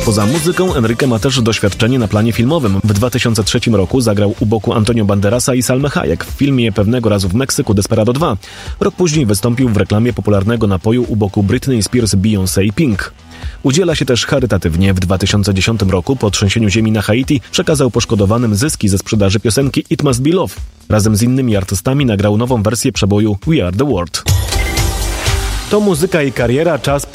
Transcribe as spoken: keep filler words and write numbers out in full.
Poza muzyką Enrique ma też doświadczenie na planie filmowym. W dwa tysiące trzecim roku zagrał u boku Antonio Banderasa i Salmy Hayek w filmie Pewnego razu w Meksyku Desperado dwa. Rok później wystąpił w reklamie popularnego napoju u boku Britney Spears, Beyoncé i Pink. Udziela się też charytatywnie. W dwa tysiące dziesiątym roku po trzęsieniu ziemi na Haiti przekazał poszkodowanym zyski ze sprzedaży piosenki It Must Be Love. Razem z innymi artystami nagrał nową wersję przeboju We Are The World. To muzyka i kariera, czas